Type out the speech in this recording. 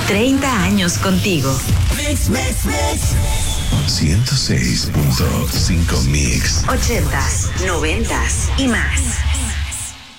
30 años contigo. Mix, mix, mix. 106.5 Mix. 80s, 90s y más.